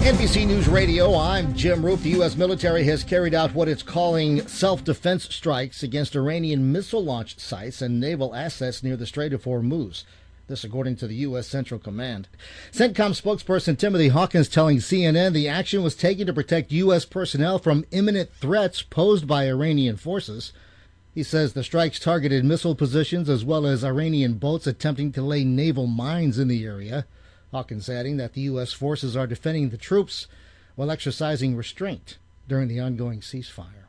NBC News Radio, I'm Jim Roop. The U.S. military has carried out what it's calling self-defense strikes against Iranian missile launch sites and naval assets near the Strait of Hormuz. This according to the U.S. Central Command. CENTCOM spokesperson Timothy Hawkins telling CNN the action was taken to protect U.S. personnel from imminent threats posed by Iranian forces. He says the strikes targeted missile positions as well as Iranian boats attempting to lay naval mines in the area. Hawkins adding that the U.S. forces are defending the troops while exercising restraint during the ongoing ceasefire.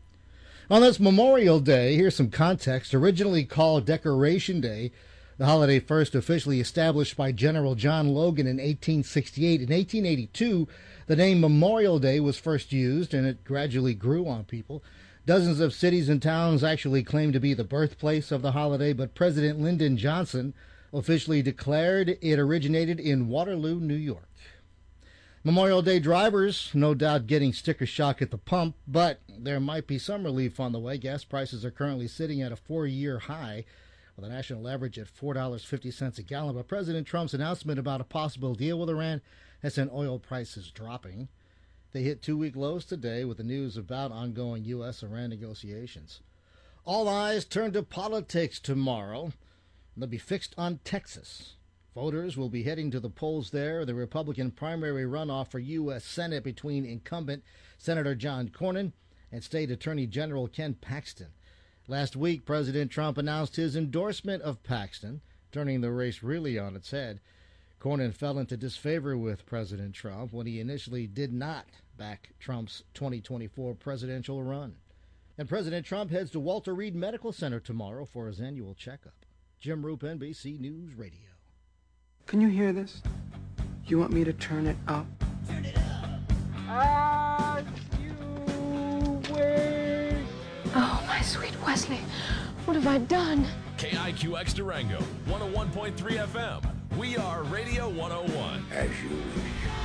On this Memorial Day, here's some context. Originally called Decoration Day, the holiday first officially established by General John Logan in 1868. In 1882, the name Memorial Day was first used, and it gradually grew on people. Dozens of cities and towns actually claim to be the birthplace of the holiday, but President Lyndon Johnson officially declared it originated in Waterloo, New York. Memorial Day drivers, no doubt getting sticker shock at the pump, but there might be some relief on the way. Gas prices are currently sitting at a 4-year high, with a national average at $4.50 a gallon. But President Trump's announcement about a possible deal with Iran has sent oil prices dropping. They hit 2-week lows today with the news about ongoing U.S.-Iran negotiations. All eyes turn to politics tomorrow. They'll be fixed on Texas. Voters will be heading to the polls there. The Republican primary runoff for U.S. Senate between incumbent Senator John Cornyn and State Attorney General Ken Paxton. Last week, President Trump announced his endorsement of Paxton, turning the race really on its head. Cornyn fell into disfavor with President Trump when he initially did not back Trump's 2024 presidential run. And President Trump heads to Walter Reed Medical Center tomorrow for his annual checkup. Jim Roop, NBC News Radio. Can you hear this? You want me to turn it up? Turn it up. As you wish. Oh, my sweet Wesley, what have I done? KIQX Durango, 101.3 FM. We are Radio 101. As you wish.